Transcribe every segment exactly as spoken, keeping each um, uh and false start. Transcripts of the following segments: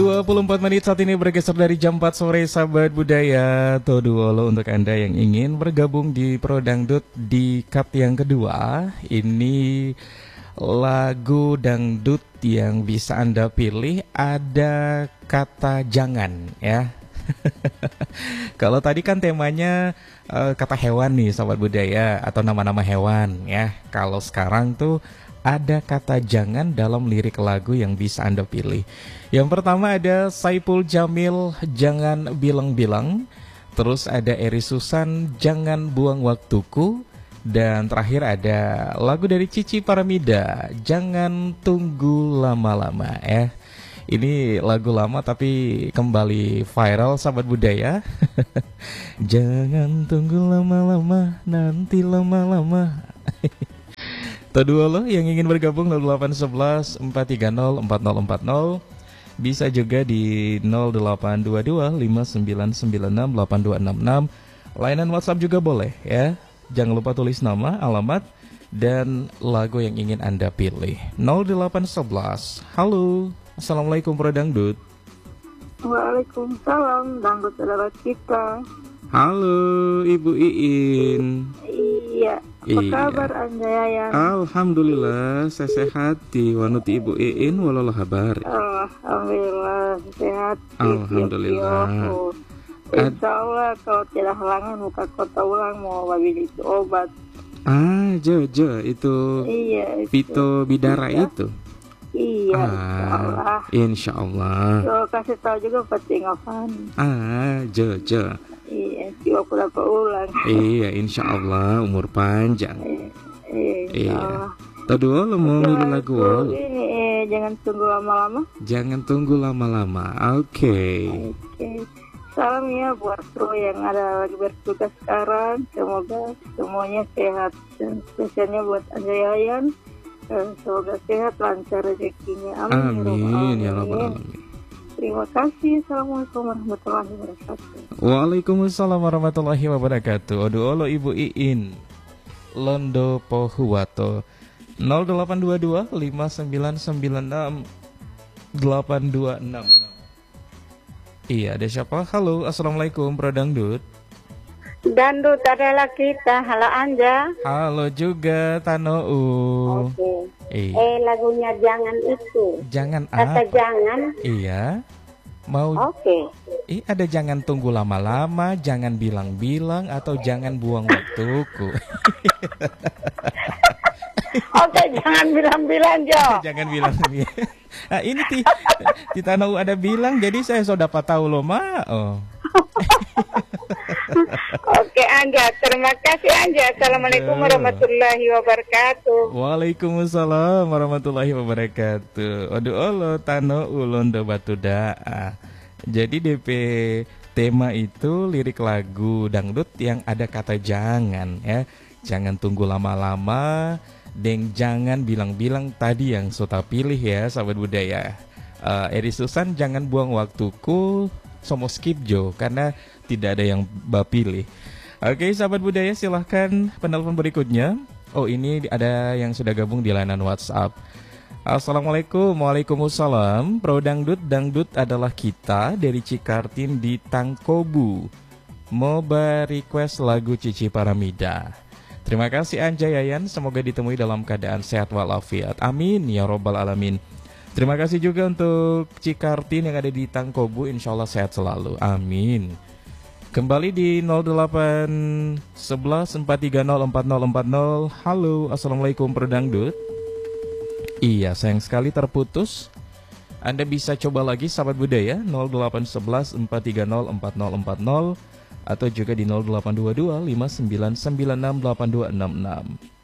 dua puluh empat menit saat ini bergeser dari jam empat sore, sahabat budaya. Toduolo untuk Anda yang ingin bergabung di Pro Dangdut di cut yang kedua. Ini lagu dangdut yang bisa Anda pilih ada kata jangan ya. Kalau tadi kan temanya uh, kata hewan nih, sahabat budaya, atau nama-nama hewan ya. Kalau sekarang tuh ada kata jangan dalam lirik lagu yang bisa Anda pilih. Yang pertama ada Saipul Jamil, Jangan Bilang-Bilang. Terus ada Eri Susan, Jangan Buang Waktuku. Dan terakhir ada lagu dari Cici Paramida, Jangan Tunggu Lama-Lama ya. Ini lagu lama tapi kembali viral, sahabat budaya. Jangan tunggu lama-lama, nanti lama-lama. Toduolo yang ingin bergabung nol delapan satu satu empat tiga nol empat nol empat nol. Bisa juga di nol delapan dua dua lima sembilan sembilan enam delapan dua enam enam. Layanan WhatsApp juga boleh ya. Jangan lupa tulis nama, alamat, dan lagu yang ingin Anda pilih. nol delapan satu satu. Halo, Assalamualaikum Pro Dangdut. Waalaikumsalam, dangdut adalah kita. Halo Ibu Iin. Iya, apa Iya. kabar Anda ya? Alhamdulillah, saya sehat di wanuti Ibu Iin walau habar. Alhamdulillah, sehat. Alhamdulillah. Insya Allah kalau tidak halangan muka kota ulang mau beli itu obat. Ah, Jojo itu Iya, itu. Vito Bidara Iya. itu. Iya, Ah, insya Allah. Insya Allah. So, kasih tahu juga penting apaan. Ah, Jojo. Iya, jiwa aku dapat ulang. Iya, insya Allah umur panjang. Iya, insya Iya. Allah. Tadu lo mau milih lagu Lagu lo? ini eh, jangan tunggu lama-lama. Jangan tunggu lama-lama. Oke. Oke. Salam ya buat kru yang ada lagi bertugas sekarang. Semoga semuanya sehat. Dan spesialnya buat Anja Yayan. Eh, Semoga sehat, lancar rezekinya. Amin. Amin ya rabbal alamin. Terima kasih. Assalamualaikum warahmatullahi wabarakatuh. Waalaikumsalam warahmatullahi wabarakatuh. Oduolo Ibu Iin Londo Pohuwato nol delapan dua dua lima sembilan sembilan enam delapan dua enam. Iya, ada siapa? Halo, Assalamualaikum Pro Dangdut. Dangdut adalah kita. Halo Anja. Halo juga Tanou. Oke. Iya. Eh lagunya jangan itu. Jangan Kata apa? jangan. Iya. Mau Oke. Ih, ada jangan tunggu lama-lama, jangan bilang-bilang, atau jangan buang waktuku. Oke, jangan bilang-bilang Jo. Jangan bilang. Nah, ini ti di Tanau ada bilang, jadi saya sudah dapat tahu loh, Ma. Oh. Oke Anja, terima kasih Anja. Assalamualaikum warahmatullahi wabarakatuh. Waalaikumsalam warahmatullahi wabarakatuh. Aduh Allah, Tano Ulondo Batu Daa. Jadi D P tema itu lirik lagu dangdut yang ada kata jangan ya. Jangan tunggu lama-lama, dan jangan bilang-bilang tadi yang Sota pilih ya, sahabat budaya. Uh, Eri Susan, Jangan Buang Waktuku, Somo skip Jo karena tidak ada yang Mbak pilih. Oke, sahabat budaya, silahkan penelpon berikutnya. Oh, ini ada yang sudah gabung di layanan WhatsApp. Assalamualaikum. Waalaikumsalam. Pro Dangdut, dangdut adalah kita dari Cikartin di Tangkobu. Moba request lagu Cici Paramida. Terima kasih Anja Yayan, semoga ditemui dalam keadaan sehat walafiat. Amin ya robbal alamin. Terima kasih juga untuk Cikartin yang ada di Tangkobu, insya Allah sehat selalu. Amin. Kembali di nol delapan satu satu empat tiga nol empat nol empat nol. Halo, Assalamualaikum Pro Dangdut. Iya, sayang sekali terputus. Anda bisa coba lagi sahabat budaya nol delapan satu satu empat tiga nol empat nol empat nol atau juga di nol delapan dua dua lima sembilan sembilan enam delapan dua enam enam.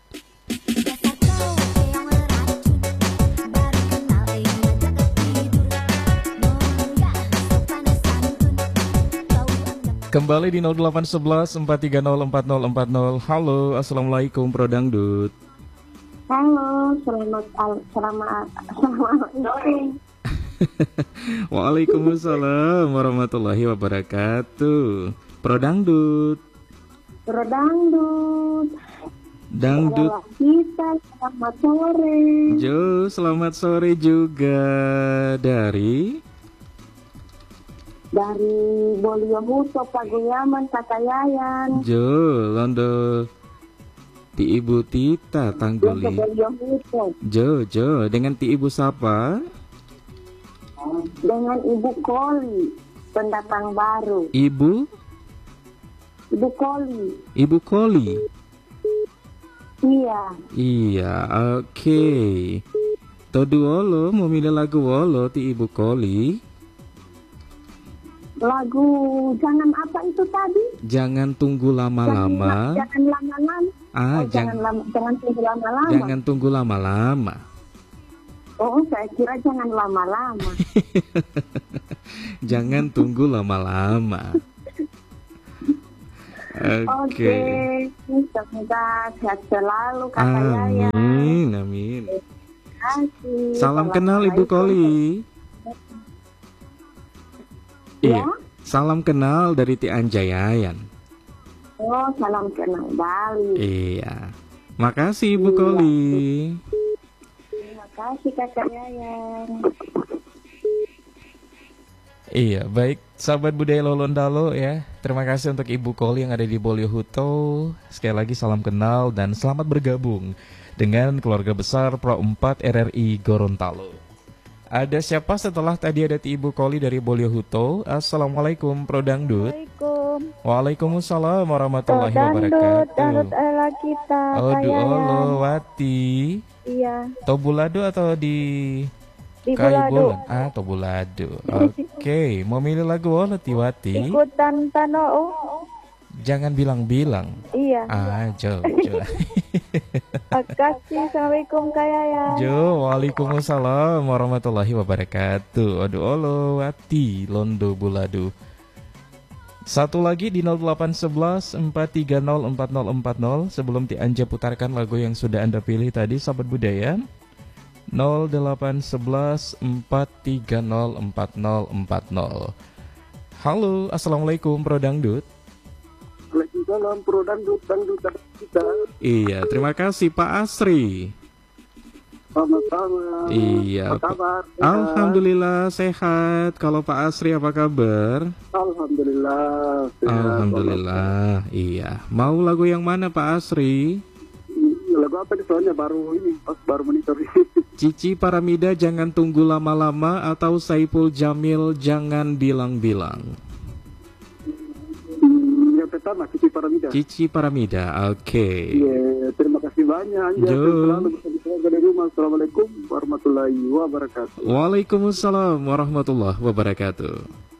Kembali di nol delapan satu satu empat tiga nol empat nol empat nol. Halo, Assalamualaikum Pro Dangdut. Halo, selamat al- selamat assalamualaikum. Waalaikumsalam warahmatullahi wabarakatuh. Pro Dangdut. Pro Dangdut. Dangdut. Adalah kita, selamat sore. Jo, selamat sore juga dari dari Boliohuto Paguyaman Kata Yayan. Jo, londo ti ibu Tita Tangguli. Boliohuto Jo, jo, dengan ti ibu siapa? dengan Ibu Koli, pendatang baru. Ibu? Ibu Koli. Ibu Koli. Iya. Iya, oke. Todu Wolo, mau milih lagu Wolo ti Ibu Koli. Lagu jangan apa itu tadi? Jangan tunggu lama-lama. Jangan, jangan lama-lama. Ah, Oh, jang- jangan lama, jangan tunggu lama-lama. jangan tunggu lama-lama. Oh, saya kira jangan lama-lama. Jangan tunggu lama-lama. Oke. Oke, semoga sehat selalu Kata Yayan. Amin, amin. Terima kasih. Salam kenal Ibu Koli. Ya? Iya. Salam kenal dari Ti Anjayayan. Oh, salam kenal Bali. Iya. Makasih Ibu Iya. Koli. Terima kasih Kakak Yayan. Iya, baik sahabat budaya Lolontalo ya. Terima kasih untuk Ibu Koli yang ada di Boliohuto. Sekali lagi salam kenal dan selamat bergabung dengan keluarga besar Pro empat R R I Gorontalo. Ada siapa setelah tadi ada Ibu Koli dari Boliohuto? Assalamualaikum Pro Dangdut. Assalamualaikum. Waalaikumsalam warahmatullahi Dangdut, wabarakatuh. dangdut ala kita. Odu Kak olo Yayan. wati. Iya, Tobulado atau di di Kayu Bulado. Bulan? Ah, Tobulado. Oke, mau milih lagu Wolo Tiwati? Ikutan Tanoo. Jangan bilang-bilang. Iya. Ah, Jo, Jo. Makasih. Assalamualaikum Kak Yayan. Jo, waalaikumsalam warahmatullahi wabarakatuh. Aduh, olo, wati, londo, bulado. Satu lagi di nol delapan satu satu empat tiga nol empat nol empat nol. Sebelum Ti Anja putarkan lagu yang sudah Anda pilih tadi, sahabat budaya. nol delapan satu satu empat tiga nol empat nol empat nol. Halo, assalamualaikum Pro Dangdut. Waalaikumsalam Pro Dangdut, Dangdut kita. Iya, terima kasih Pak Asri. Sama-sama. Iya, Apa kabar? Alhamdulillah sehat. Kalau Pak Asri apa kabar? Alhamdulillah. Sehat. Alhamdulillah. Iya. Mau lagu yang mana Pak Asri? Lagu apa nih soalnya baru ini, pas baru monitor ini. Cici Paramida Jangan Tunggu Lama-Lama atau Saipul Jamil Jangan Bilang-Bilang? Hmm, yang pertama Cici Paramida. Cici Paramida, oke. Iya, terima kasih banyak Anja. Jo. Selalu bersama dari rumah. Assalamualaikum warahmatullahi wabarakatuh. Waalaikumsalam warahmatullahi wabarakatuh.